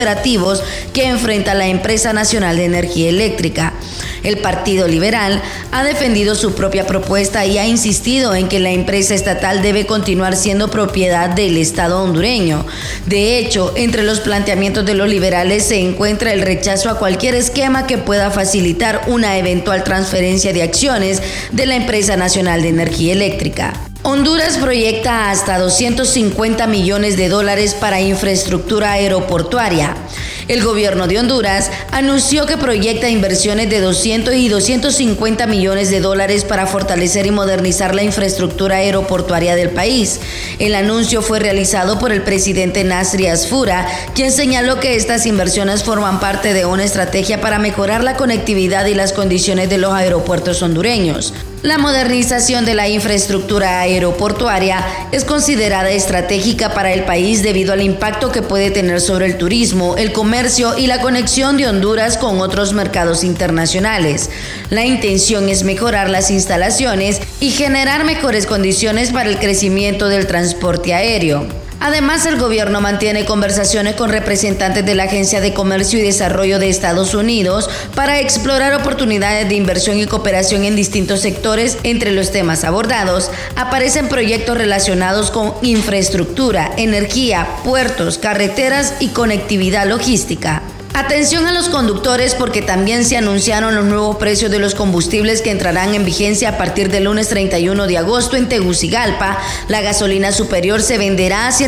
operativos que enfrenta la Empresa Nacional de Energía Eléctrica. El Partido Liberal ha defendido su propia propuesta y ha insistido en que la empresa estatal debe continuar siendo propiedad del Estado hondureño. De hecho, entre los planteamientos de los liberales se encuentra el rechazo a cualquier esquema que pueda facilitar una eventual transferencia de acciones de la Empresa Nacional de Energía Eléctrica. Honduras proyecta hasta $250 millones para infraestructura aeroportuaria. El gobierno de Honduras anunció que proyecta inversiones de 200 y 250 millones de dólares para fortalecer y modernizar la infraestructura aeroportuaria del país. El anuncio fue realizado por el presidente Nasri Asfura, quien señaló que estas inversiones forman parte de una estrategia para mejorar la conectividad y las condiciones de los aeropuertos hondureños. La modernización de la infraestructura aeroportuaria es considerada estratégica para el país debido al impacto que puede tener sobre el turismo, el comercio y la conexión de Honduras con otros mercados internacionales. La intención es mejorar las instalaciones y generar mejores condiciones para el crecimiento del transporte aéreo. Además, el gobierno mantiene conversaciones con representantes de la Agencia de Comercio y Desarrollo de Estados Unidos para explorar oportunidades de inversión y cooperación en distintos sectores. Entre los temas abordados aparecen proyectos relacionados con infraestructura, energía, puertos, carreteras y conectividad logística. Atención a los conductores porque también se anunciaron los nuevos precios de los combustibles que entrarán en vigencia a partir del lunes 31 de agosto en Tegucigalpa. La gasolina superior se venderá a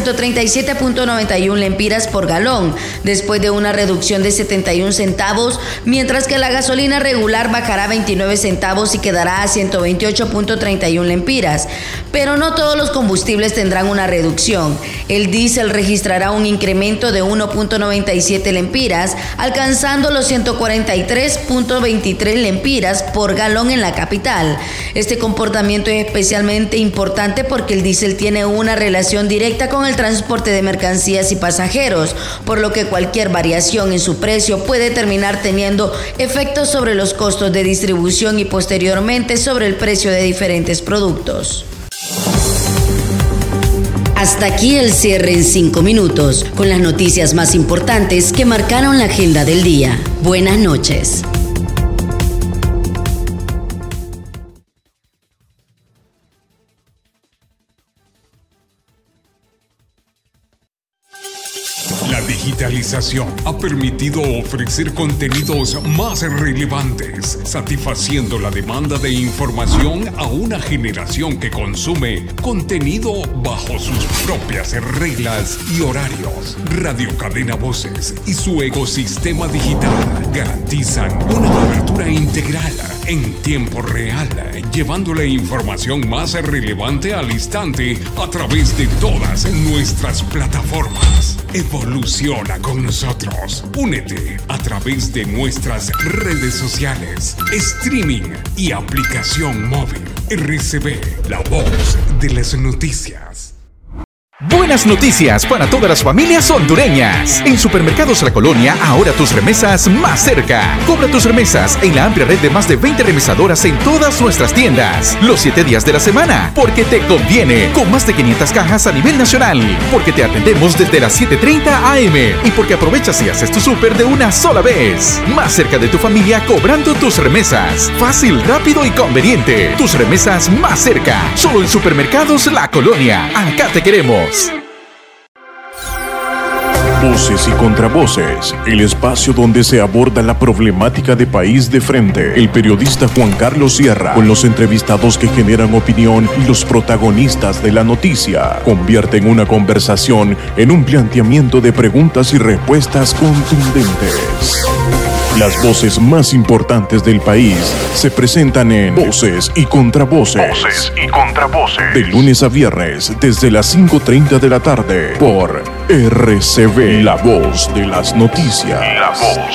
137.91 lempiras por galón, después de una reducción de 71 centavos, mientras que la gasolina regular bajará 29 centavos y quedará a 128.31 lempiras. Pero no todos los combustibles tendrán una reducción. El diésel registrará un incremento de 1.97 lempiras, alcanzando los 143.23 lempiras por galón en la capital. Este comportamiento es especialmente importante porque el diésel tiene una relación directa con el transporte de mercancías y pasajeros, por lo que cualquier variación en su precio puede terminar teniendo efectos sobre los costos de distribución y posteriormente sobre el precio de diferentes productos. Hasta aquí el cierre en 5 minutos, con las noticias más importantes que marcaron la agenda del día. Buenas noches. La digitalización ha permitido ofrecer contenidos más relevantes, satisfaciendo la demanda de información a una generación que consume contenido bajo sus propias reglas y horarios. Radio Cadena Voces y su ecosistema digital garantizan una cobertura integral en tiempo real, llevando la información más relevante al instante a través de todas nuestras plataformas. Evoluciona con nosotros. Únete a través de nuestras redes sociales, streaming y aplicación móvil. RCB, la voz de las noticias. Buenas noticias para todas las familias hondureñas. En Supermercados La Colonia, ahora tus remesas más cerca. Cobra tus remesas en la amplia red de más de 20 remesadoras en todas nuestras tiendas. Los 7 días de la semana, porque te conviene. Con más de 500 cajas a nivel nacional. Porque te atendemos desde las 7:30 AM. Y porque aprovechas y haces tu súper de una sola vez. Más cerca de tu familia cobrando tus remesas. Fácil, rápido y conveniente. Tus remesas más cerca. Solo en Supermercados La Colonia. Acá te queremos. Voces y Contravoces, el espacio donde se aborda la problemática de país de frente. El periodista Juan Carlos Sierra, con los entrevistados que generan opinión y los protagonistas de la noticia, convierten una conversación en un planteamiento de preguntas y respuestas contundentes. Las voces más importantes del país se presentan en Voces y Contravoces. Voces y Contravoces. De lunes a viernes, desde las 5:30 de la tarde, por RCB, la voz de las noticias. La voz